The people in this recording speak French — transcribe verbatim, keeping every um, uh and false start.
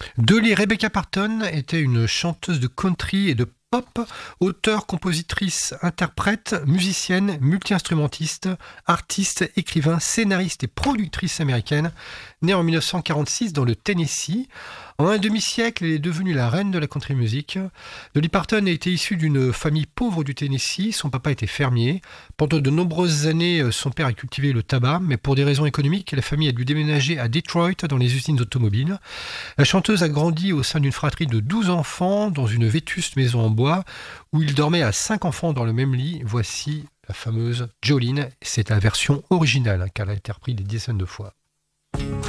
Dolly Rebecca Parton était une chanteuse de country et de pop, auteure, compositrice, interprète, musicienne, multi-instrumentiste, artiste, écrivain, scénariste et productrice américaine, née en dix-neuf cent quarante-six dans le Tennessee. En un demi-siècle, elle est devenue la reine de la country music. Dolly Parton a été issue d'une famille pauvre du Tennessee. Son papa était fermier. Pendant de nombreuses années, son père a cultivé le tabac, mais pour des raisons économiques, la famille a dû déménager à Detroit dans les usines automobiles. La chanteuse a grandi au sein d'une fratrie de douze enfants dans une vétuste maison en bois où il dormait à cinq enfants dans le même lit. Voici la fameuse Jolene. C'est la version originale hein, qu'elle a été reprise des dizaines de fois.